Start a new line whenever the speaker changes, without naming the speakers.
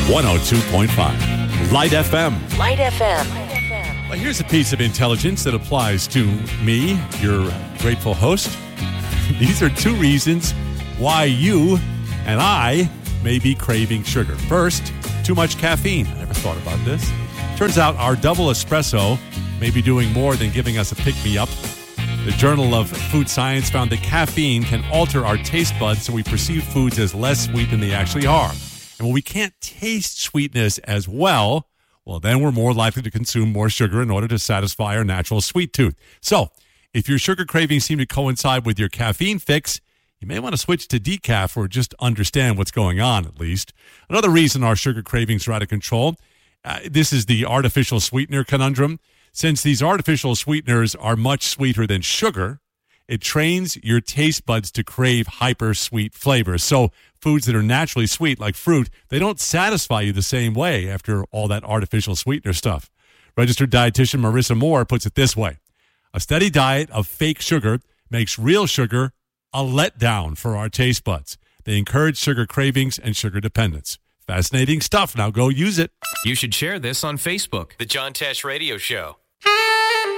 102.5. Light FM.
Light FM.
Well, here's a piece of intelligence that applies to me, your grateful host. These are 2 reasons why you and I may be craving sugar. First, too much caffeine. I never thought about this. Turns out our double espresso may be doing more than giving us a pick-me-up. The Journal of Food Science found that caffeine can alter our taste buds so we perceive foods as less sweet than they actually are. And when we can't taste sweetness as well, then we're more likely to consume more sugar in order to satisfy our natural sweet tooth. So, if your sugar cravings seem to coincide with your caffeine fix, you may want to switch to decaf or just understand what's going on at least. Another reason our sugar cravings are out of control, this is the artificial sweetener conundrum. Since these artificial sweeteners are much sweeter than sugar, it trains your taste buds to crave hyper sweet flavors. So foods that are naturally sweet, like fruit, they don't satisfy you the same way after all that artificial sweetener stuff. Registered dietitian Marissa Moore puts it this way. A steady diet of fake sugar makes real sugar a letdown for our taste buds. They encourage sugar cravings and sugar dependence. Fascinating stuff. Now go use it.
You should share this on Facebook.
The John Tesh Radio Show.